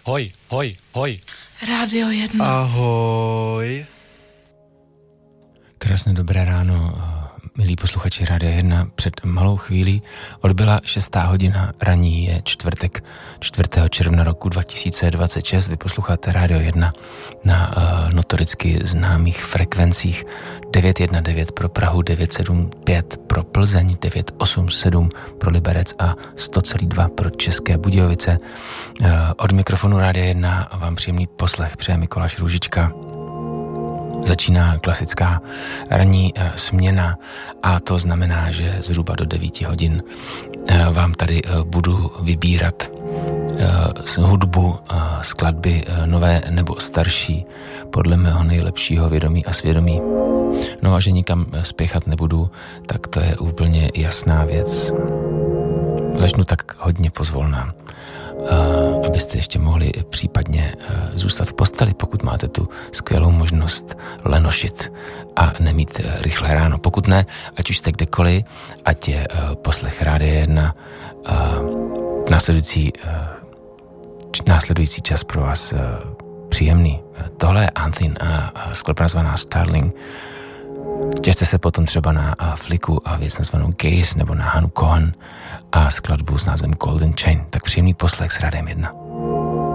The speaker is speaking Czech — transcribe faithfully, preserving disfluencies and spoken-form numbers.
hoj, hoj, hoj. Rádio jedna. Ahoj. Krásné dobré ráno, milí posluchači Rádia jedna. Před malou chvílí odbyla šestá hodina raní, je čtvrtek čtvrtého června roku dva tisíce dvacet šest. Vy posloucháte Rádio jedna na uh, notoricky známých frekvencích devět jedna devět pro Prahu, devět sedm pět pro Plzeň, devět osm sedm pro Liberec a sto celá dva pro České Budějovice. Uh, od mikrofonu Rádia jedna vám příjemný poslech přeje Mikuláš Růžička. Začíná klasická ranní e, směna a to znamená, že zhruba do devíti hodin e, vám tady e, budu vybírat e, z hudbu, e, skladby e, nové nebo starší podle mého nejlepšího vědomí a svědomí. No a že nikam spěchat nebudu, tak to je úplně jasná věc. Začnu tak hodně pozvolna. Uh, abyste ještě mohli případně uh, zůstat v posteli, pokud máte tu skvělou možnost lenošit a nemít uh, rychlé ráno. Pokud ne, ať už jste kdekoliv, ať je uh, poslech Rádia jedna uh, následující, uh, následující čas pro vás uh, příjemný. Uh, tohle je Anthin a uh, skladba nazvaná Starling. Těšte se potom třeba na uh, Flicku a věc nazvanou Gaze nebo na Hanu Cohen a skladbu s názvem Golden Chain. Tak příjemný poslech s Rádiem jedna.